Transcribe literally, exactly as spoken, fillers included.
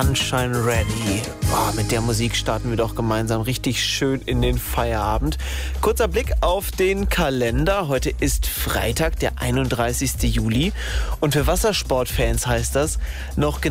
Sunshine Ready. Oh, mit der Musik starten wir doch gemeinsam richtig schön in den Feierabend. Kurzer Blick auf den Kalender. Heute ist Freitag, der einunddreißigste Juli. Und für Wassersportfans heißt das noch genau